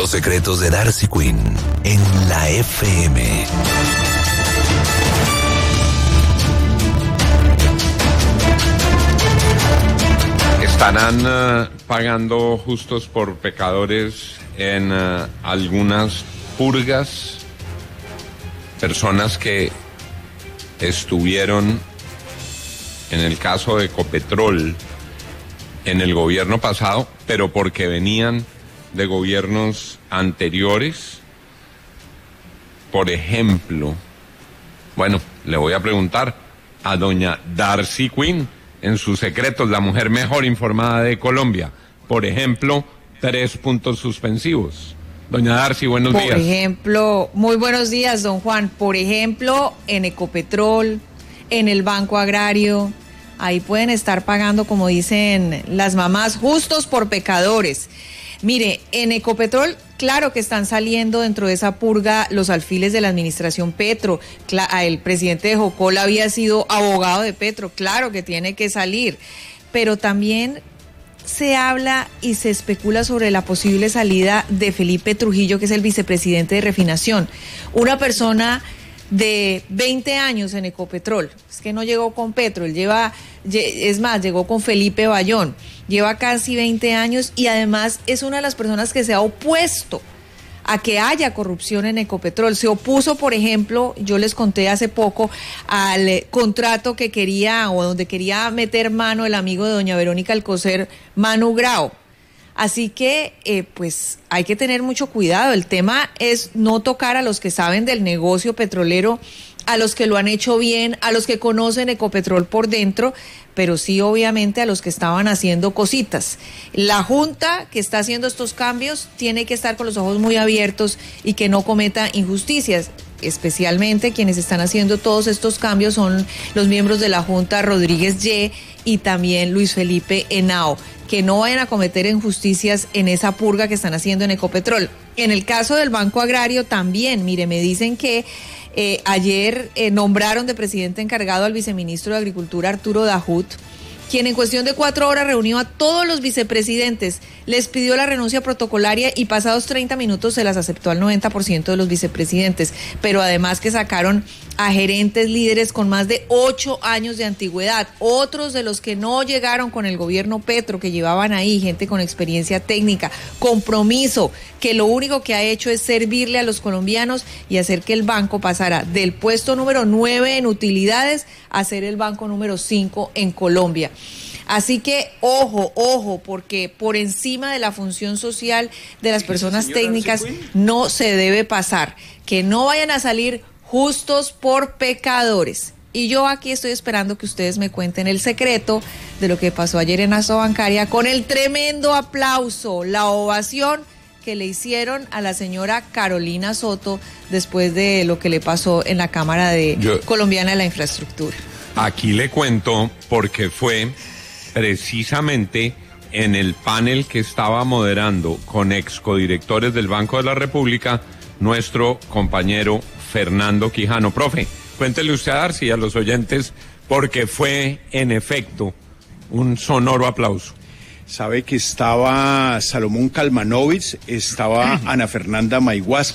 Los secretos de Darcy Quinn en la FM. ¿Estarán pagando justos por pecadores en algunas purgas? Personas que estuvieron, en el caso de Ecopetrol, en el gobierno pasado, pero porque venían de gobiernos anteriores. Por ejemplo, bueno, le voy a preguntar a doña Darcy Quinn, en sus secretos, la mujer mejor informada de Colombia. Por ejemplo, 3 puntos suspensivos. Doña Darcy, buenos días. Por ejemplo, muy buenos días, don Juan. Por ejemplo, en Ecopetrol, en el Banco Agrario, ahí pueden estar pagando, como dicen las mamás, justos por pecadores. Mire, en Ecopetrol, claro que están saliendo dentro de esa purga los alfiles de la administración Petro. El presidente de Jocol había sido abogado de Petro, claro que tiene que salir. Pero también se habla y se especula sobre la posible salida de Felipe Trujillo, que es el vicepresidente de Refinación. Una persona de 20 años en Ecopetrol. Es que no llegó con Petro, llegó con Felipe Bayón. Lleva casi 20 años y además es una de las personas que se ha opuesto a que haya corrupción en Ecopetrol. Se opuso, por ejemplo, yo les conté hace poco, al contrato que quería o donde quería meter mano el amigo de doña Verónica Alcocer, Manu Grau. Así que, pues, hay que tener mucho cuidado. El tema es no tocar a los que saben del negocio petrolero, a los que lo han hecho bien, a los que conocen Ecopetrol por dentro, pero sí, obviamente, a los que estaban haciendo cositas. La Junta que está haciendo estos cambios tiene que estar con los ojos muy abiertos y que no cometa injusticias. Especialmente quienes están haciendo todos estos cambios son los miembros de la Junta, Rodríguez Y y también Luis Felipe Henao, que no vayan a cometer injusticias en esa purga que están haciendo en Ecopetrol. En el caso del Banco Agrario también, mire, me dicen que ayer nombraron de presidente encargado al viceministro de Agricultura, Arturo Dajut, quien en cuestión de 4 horas reunió a todos los vicepresidentes, les pidió la renuncia protocolaria y pasados 30 minutos se las aceptó al 90% de los vicepresidentes, pero además que sacaron a gerentes líderes con más de 8 años de antigüedad, otros de los que no llegaron con el gobierno Petro, que llevaban ahí gente con experiencia técnica, compromiso, que lo único que ha hecho es servirle a los colombianos y hacer que el banco pasara del puesto número 9 en utilidades a ser el banco número 5 en Colombia. Así que ojo, porque por encima de la función social de las personas técnicas no se debe pasar, que no vayan a salir justos por pecadores. Y yo aquí estoy esperando que ustedes me cuenten el secreto de lo que pasó ayer en Asobancaria con el tremendo aplauso, la ovación que le hicieron a la señora Carolina Soto después de lo que le pasó en la Cámara Colombiana de la Infraestructura. Aquí le cuento porque fue precisamente en el panel que estaba moderando con excodirectores del Banco de la República nuestro compañero Fernando Quijano. Profe, cuéntele usted a Darcy y a los oyentes porque fue en efecto un sonoro aplauso. Sabe que estaba Salomón Kalmanovich, estaba Ana Fernanda Mayhuasca.